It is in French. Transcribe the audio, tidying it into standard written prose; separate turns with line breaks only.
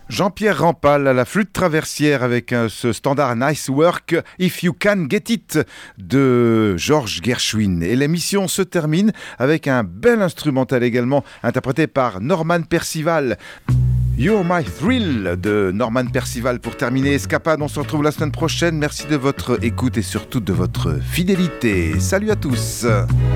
Jean-Pierre Rampal à la flûte traversière avec ce standard Nice Work, If You Can Get It de George Gershwin. Et l'émission se termine avec un bel instrumental également interprété par Norman Percival. You're My Thrill de Norman Percival pour terminer Escapade. On se retrouve la semaine prochaine. Merci de votre écoute et surtout de votre fidélité. Salut à tous.